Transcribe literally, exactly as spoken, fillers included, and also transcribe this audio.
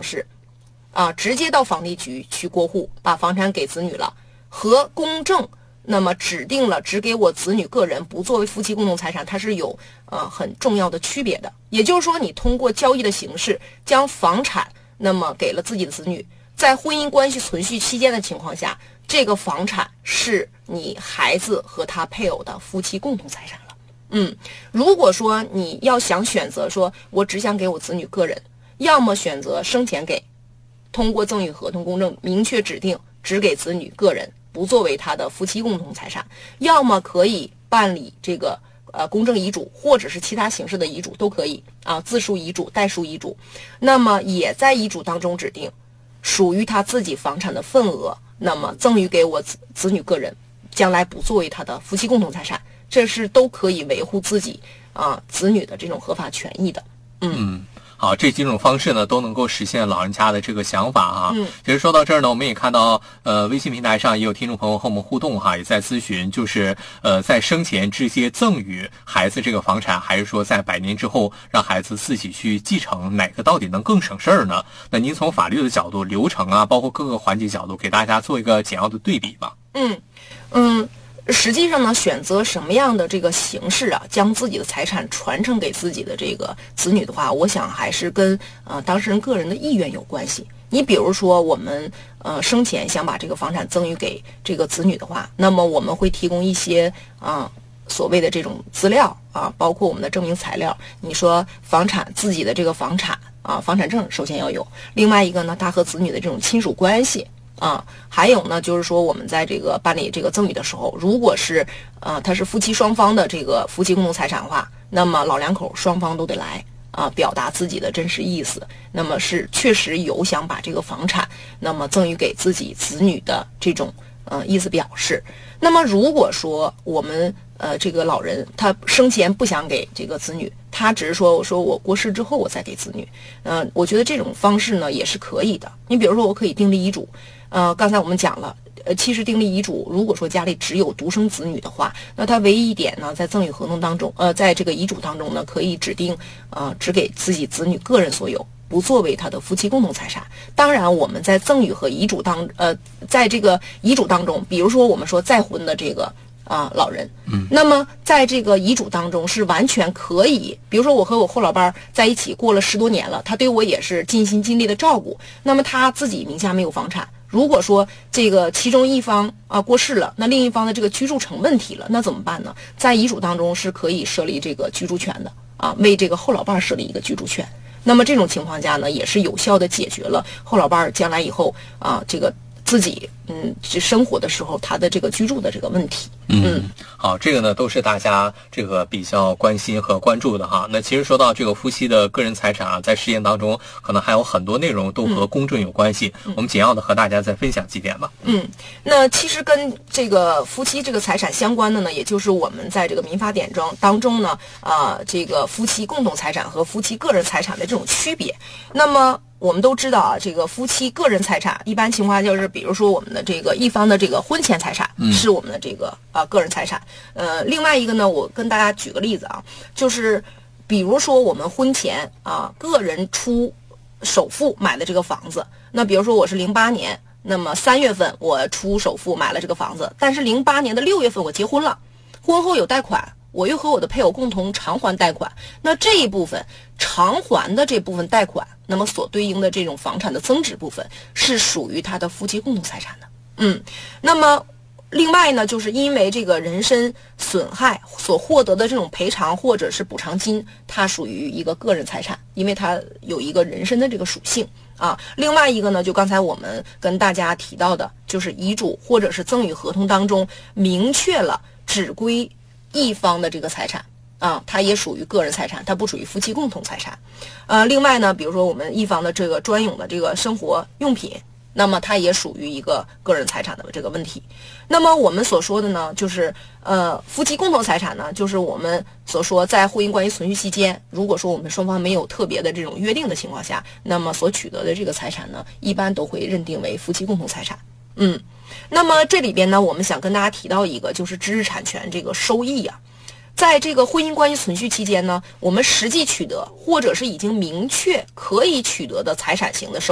式，啊，直接到房地局去过户，把房产给子女了，和公证那么指定了只给我子女个人，不作为夫妻共同财产，它是有呃很重要的区别的。也就是说，你通过交易的形式将房产那么给了自己的子女，在婚姻关系存续期间的情况下，这个房产是你孩子和他配偶的夫妻共同财产了。嗯，如果说你要想选择说我只想给我子女个人，要么选择生前给，通过赠与合同公证明确指定只给子女个人，不作为他的夫妻共同财产，要么可以办理这个呃公证遗嘱，或者是其他形式的遗嘱都可以啊，自书遗嘱、代书遗嘱，那么也在遗嘱当中指定属于他自己房产的份额，那么赠与给我子子女个人，将来不作为他的夫妻共同财产，这是都可以维护自己啊子女的这种合法权益的。嗯。 嗯好，这几种方式呢都能够实现老人家的这个想法啊。 嗯， 其实说到这儿呢，我们也看到，呃，微信平台上也有听众朋友和我们互动哈，也在咨询，就是呃，在生前直接赠与孩子这个房产，还是说在百年之后让孩子自己去继承，哪个到底能更省事儿呢？那您从法律的角度、流程啊，包括各个环节角度，给大家做一个简要的对比吧。 嗯嗯。实际上呢，选择什么样的这个形式啊，将自己的财产传承给自己的这个子女的话，我想还是跟呃当事人个人的意愿有关系。你比如说，我们呃生前想把这个房产赠与给这个子女的话，那么我们会提供一些啊、呃、所谓的这种资料啊，包括我们的证明材料。你说房产自己的这个房产啊，房产证首先要有，另外一个呢，他和子女的这种亲属关系。啊，还有呢，就是说我们在这个办理这个赠与的时候，如果是呃他是夫妻双方的这个夫妻共同财产的话，那么老两口双方都得来啊，表达自己的真实意思，那么是确实有想把这个房产那么赠与给自己子女的这种呃意思表示。那么如果说我们呃这个老人他生前不想给这个子女，他只是说我说我过世之后我再给子女，嗯、呃，我觉得这种方式呢也是可以的。你比如说我可以订立遗嘱。呃，刚才我们讲了，呃，其实订立遗嘱，如果说家里只有独生子女的话，那他唯一一点呢，在赠与合同当中，呃，在这个遗嘱当中呢，可以指定，呃，只给自己子女个人所有，不作为他的夫妻共同财产。当然，我们在赠与和遗嘱当，呃，在这个遗嘱当中，比如说我们说再婚的这个啊、呃、老人，嗯，那么在这个遗嘱当中是完全可以，比如说我和我后老伴在一起过了十多年了，他对我也是尽心尽力的照顾，那么他自己名下没有房产。如果说这个其中一方啊过世了，那另一方的这个居住成问题了，那怎么办呢？在遗嘱当中是可以设立这个居住权的啊，为这个后老伴设立一个居住权。那么这种情况下呢，也是有效的解决了后老伴将来以后啊这个自己嗯生活的时候他的这个居住的这个问题。 嗯，好，这个呢都是大家这个比较关心和关注的哈。那其实说到这个夫妻的个人财产啊，在实践当中可能还有很多内容都和公证有关系。嗯、我们简要的和大家再分享几点吧。 嗯，那其实跟这个夫妻这个财产相关的呢，也就是我们在这个民法典中当中呢，啊、呃，这个夫妻共同财产和夫妻个人财产的这种区别。那么我们都知道啊，这个夫妻个人财产一般情况就是，比如说我们的这个一方的这个婚前财产是我们的这个啊、呃、个人财产。呃，另外一个呢，我跟大家举个例子啊，就是比如说我们婚前啊个人出首付买的这个房子，那比如说我是零八年，那么三月份我出首付买了这个房子，但是零八年的六月份我结婚了，婚后有贷款。我又和我的配偶共同偿还贷款，那这一部分偿还的这部分贷款，那么所对应的这种房产的增值部分是属于他的夫妻共同财产的。嗯，那么另外呢，就是因为这个人身损害所获得的这种赔偿或者是补偿金，它属于一个个人财产，因为它有一个人身的这个属性啊。另外一个呢，就刚才我们跟大家提到的，就是遗嘱或者是赠与合同当中明确了只归一方的这个财产啊，它也属于个人财产，它不属于夫妻共同财产。呃，另外呢，比如说我们一方的这个专用的这个生活用品，那么它也属于一个个人财产的这个问题。那么我们所说的呢，就是呃，夫妻共同财产呢，就是我们所说在婚姻关系存续期间，如果说我们双方没有特别的这种约定的情况下，那么所取得的这个财产呢，一般都会认定为夫妻共同财产。嗯。那么这里边呢，我们想跟大家提到一个，就是知识产权这个收益啊，在这个婚姻关系存续期间呢，我们实际取得或者是已经明确可以取得的财产型的收益